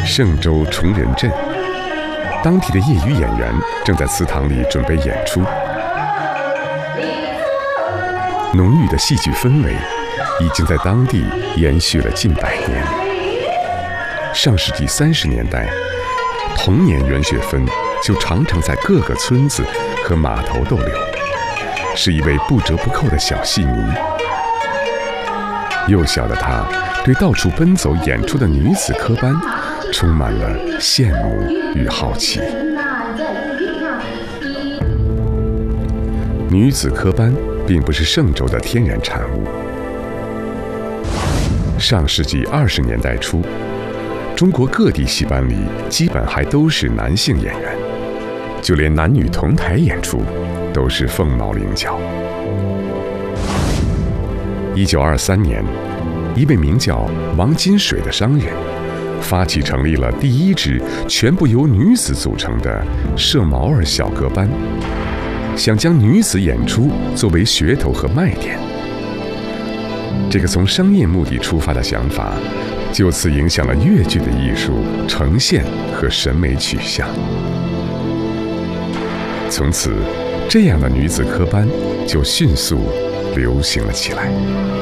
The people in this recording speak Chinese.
嵊州崇仁镇，当地的业余演员正在祠堂里准备演出。浓郁的戏剧氛围已经在当地延续了近100年。上世纪30年代，童年袁雪芬就常常在各个村子和码头逗留，是一位不折不扣的小戏迷。幼小的她对到处奔走演出的女子科班充满了羡慕与好奇。女子科班并不是嵊州的天然产物。上世纪20年代初，中国各地戏班里基本还都是男性演员，就连男女同台演出都是凤毛麟角。1923年，一位名叫王金水的商人发起成立了第一支全部由女子组成的射毛儿小歌班，想将女子演出作为噱头和卖点。这个从商业目的出发的想法，就此影响了越剧的艺术呈现和审美取向。从此，这样的女子科班就迅速流行了起来。